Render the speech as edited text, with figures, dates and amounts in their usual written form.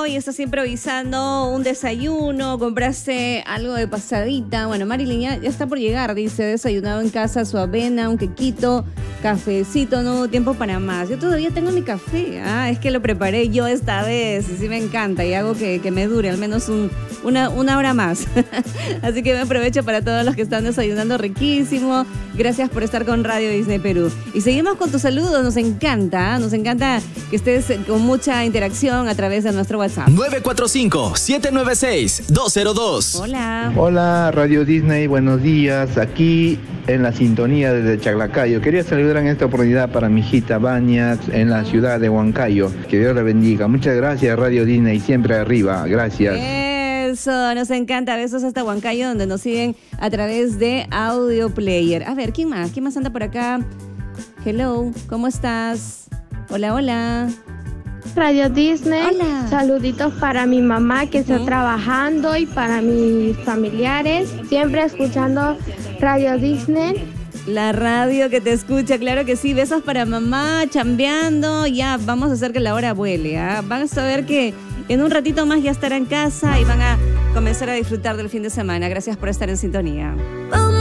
hoy estás improvisando un desayuno, compraste algo de pasadita. Bueno, Marilyn ya está por llegar, dice, desayunado en casa su avena, un quequito, cafecito, no hubo tiempo para más. Yo todavía tengo mi café, es que lo preparé yo esta vez y sí me encanta y hago que me dure al menos una hora más. Así que me aprovecho para todos los que están desayunando riquísimo. Gracias por estar con Radio Disney Perú. Y seguimos con tus saludos, nos encanta que estés con mucha interacción a través de nuestro WhatsApp. 945-796-202. Hola. Hola, Radio Disney, buenos días. Aquí en la sintonía desde Chaclacayo. Quería saludar en esta oportunidad para mi hijita Bañas en la ciudad de Huancayo. Que Dios la bendiga. Muchas gracias, Radio Disney, siempre arriba. Gracias. Eso, nos encanta. Besos hasta Huancayo, donde nos siguen a través de Audio Player. A ver, ¿quién más? ¿Quién más anda por acá? Hello, ¿cómo estás? Hola, hola. Radio Disney. Hola. Saluditos para mi mamá que está trabajando y para mis familiares. Siempre escuchando Radio Disney. La radio que te escucha, claro que sí. Besos para mamá, chambeando. Ya, vamos a hacer que la hora vuele. Van a saber que en un ratito más ya estará en casa y van a comenzar a disfrutar del fin de semana. Gracias por estar en sintonía.